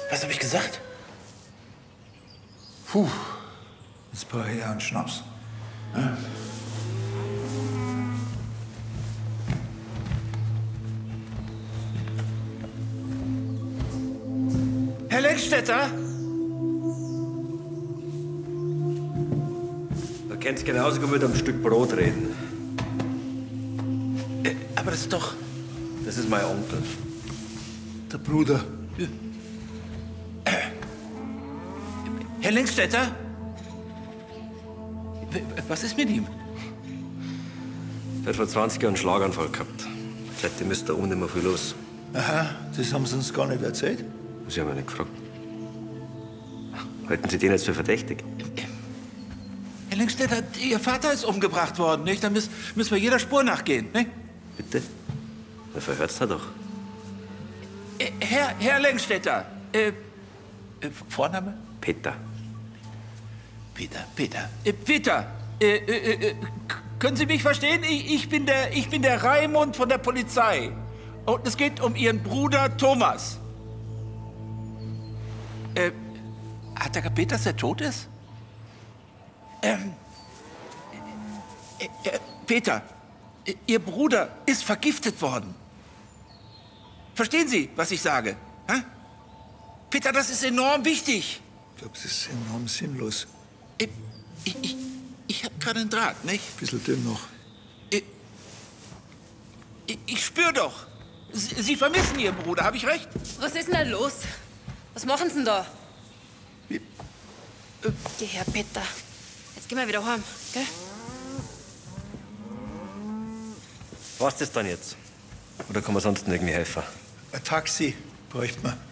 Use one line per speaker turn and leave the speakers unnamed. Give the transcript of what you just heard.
Was habe ich gesagt?
Puh, jetzt brauche ich einen Schnaps. Ja.
Herr Leckstädter?
Da könnt's genauso gut mit einem Stück Brot reden.
Aber das ist doch...
Das ist mein Onkel.
Der Bruder.
Herr Leckstädter? Was ist mit ihm?
Der hat vor 20 Jahren einen Schlaganfall gehabt. Seitdem ist da oben nicht mehr viel los.
Aha, das haben Sie uns gar nicht erzählt.
Sie haben ja nicht gefragt. Halten Sie den jetzt für verdächtig?
Herr Leckstädter, Ihr Vater ist umgebracht worden, nicht? Da müssen wir jeder Spur nachgehen, nicht?
Bitte? Na, verhört's doch.
Herr Leckstädter, Vorname?
Peter.
Peter, können Sie mich verstehen? Ich bin der Raimund von der Polizei. Und es geht um Ihren Bruder Thomas. Hat er kapiert, dass er tot ist? Peter, Ihr Bruder ist vergiftet worden. Verstehen Sie, was ich sage? Hä? Peter, das ist enorm wichtig.
Ich glaube, das ist enorm sinnlos.
Ich habe gerade einen Draht, nicht?
Ein bisschen dünn noch.
Ich spüre doch. Sie vermissen Ihren Bruder, habe ich recht?
Was ist denn da los? Was machen Sie denn da? Geh her, Peter. Jetzt gehen wir wieder heim, gell?
Was ist das dann jetzt? Oder kann man sonst irgendwie helfen?
Ein Taxi bräuchte man.